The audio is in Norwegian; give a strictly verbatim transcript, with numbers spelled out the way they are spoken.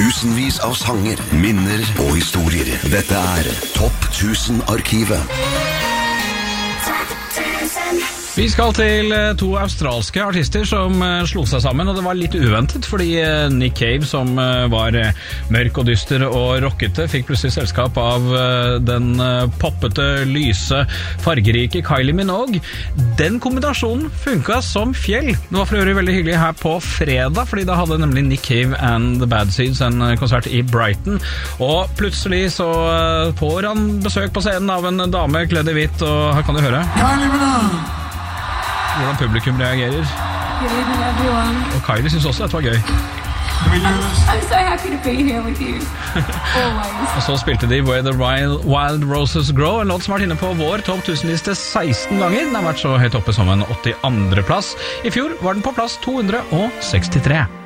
Tusenvis av sanger, minner og historier. Dette er Topp tusen-arkivet. Vi skal til to australske artister som slo seg sammen, og det var litt uventet, fordi Nick Cave, som var mørk og dyster og rockete, fikk plutselig selskap av den poppete, lyse, fargerike Kylie Minogue. Den kombinasjonen funket som fjell. Det var for øvrig veldig hyggelig her på fredag, fordi da hadde nemlig Nick Cave and the Bad Seeds en konsert i Brighton, og plutselig så får han besøk på scenen av en dame kledd i hvitt, og her kan du høre Kylie Minogue! Hvordan publikum reagerer. Good evening, everyone. Og Kylie synes også dette var gøy. I'm so happy to be here with you. Always. Og så spilte de Where the Wild, Wild Roses Grow, en låt som har vært inne på vår topp tusen-liste seksten ganger. Den har vært så høyt oppe som en åttiandre plass. I fjor var den på plass to hundre sekstitre.